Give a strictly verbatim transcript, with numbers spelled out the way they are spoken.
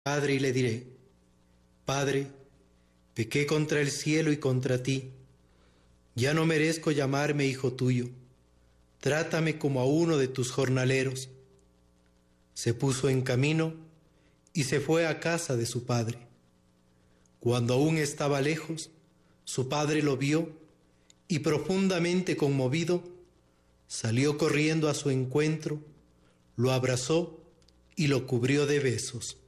Padre, y le diré: Padre, pequé contra el cielo y contra ti. Ya no merezco llamarme hijo tuyo. Trátame como a uno de tus jornaleros. Se puso en camino y se fue a casa de su padre. Cuando aún estaba lejos, su padre lo vio y, profundamente conmovido, salió corriendo a su encuentro, lo abrazó y lo cubrió de besos.